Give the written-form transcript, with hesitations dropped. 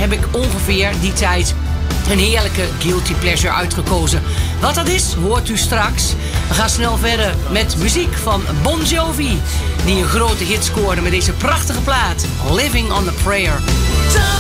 heb ik ongeveer die tijd een heerlijke guilty pleasure uitgekozen. Wat dat is, hoort u straks. We gaan snel verder met muziek van Bon Jovi, die een grote hit scoorde met deze prachtige plaat, Living on a Prayer.